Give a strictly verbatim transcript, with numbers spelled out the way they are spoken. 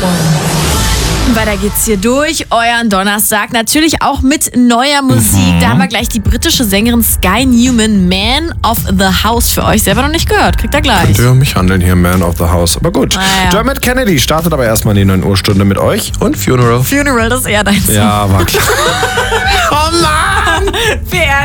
Weiter geht's hier durch euren Donnerstag. Natürlich auch mit neuer Musik. Mhm. Da haben wir gleich die britische Sängerin Sky Newman, Man of the House, für euch selber noch nicht gehört. Kriegt ihr gleich. Könnte um mich handeln hier, Man of the House. Aber gut. Ah, ja. Dermot Kennedy startet aber erstmal die neun Uhr Stunde mit euch und Funeral. Funeral, das ist eher dein Song. Ja, war klar. Oh Mann! Wer